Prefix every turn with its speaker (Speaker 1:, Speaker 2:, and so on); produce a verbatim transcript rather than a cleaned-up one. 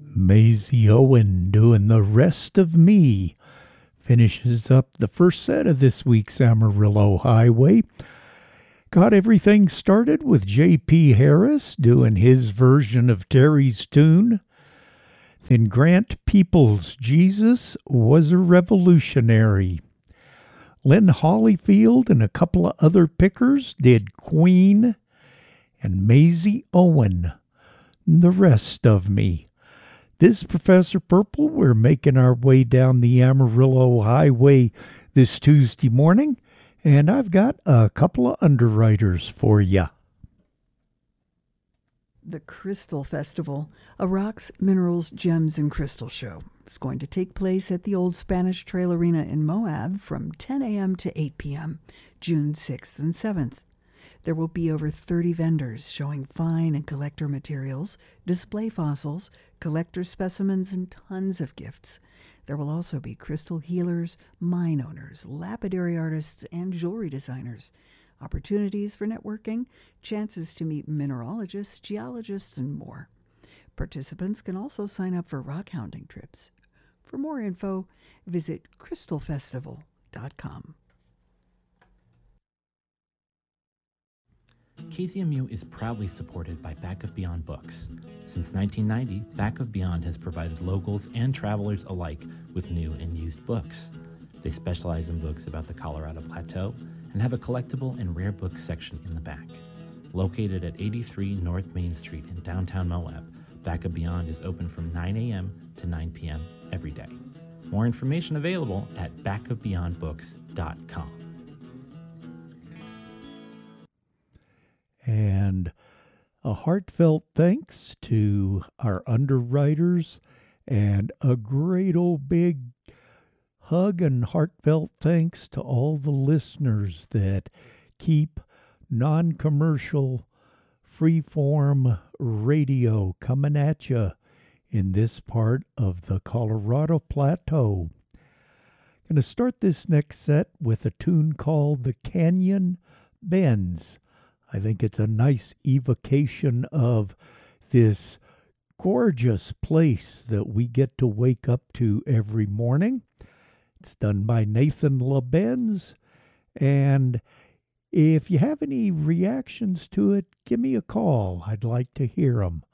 Speaker 1: Maisie Owen doing The Rest of Me finishes up the first set of this week's Amarillo Highway. Got everything started with J P Harris doing his version of Terry's tune. Then Grant Peoples' Jesus Was a Revolutionary. Lynn Hollyfield and a couple of other pickers did Queen. And Maisie Owen, The Rest of Me. This is Professor Purple. We're making our way down the Amarillo Highway this Tuesday morning, and I've got a couple of underwriters for you.
Speaker 2: The Crystal Festival, a rocks, minerals, gems, and crystal show, is going to take place at the Old Spanish Trail Arena in Moab from ten a.m. to eight p.m., June sixth and seventh. There will be over thirty vendors showing fine and collector materials, display fossils, collector specimens, and tons of gifts. There will also be crystal healers, mine owners, lapidary artists, and jewelry designers. Opportunities for networking, chances to meet mineralogists, geologists, and more. Participants can also sign up for rock hounding trips. For more info, visit crystal festival dot com.
Speaker 3: K Z M U is proudly supported by Back of Beyond Books. Since nineteen ninety, Back of Beyond has provided locals and travelers alike with new and used books. They specialize in books about the Colorado Plateau and have a collectible and rare books section in the back. Located at eighty-three North Main Street in downtown Moab, Back of Beyond is open from nine a.m. to nine p.m. every day. More information available at back of beyond books dot com.
Speaker 1: And a heartfelt thanks to our underwriters, and a great old big hug and heartfelt thanks to all the listeners that keep non-commercial, free-form radio coming at you in this part of the Colorado Plateau. Going to start this next set with a tune called The Canyon Bends. I think it's a nice evocation of this gorgeous place that we get to wake up to every morning. It's done by Nathan LaBenz, and if you have any reactions to it, give me a call. I'd like to hear them.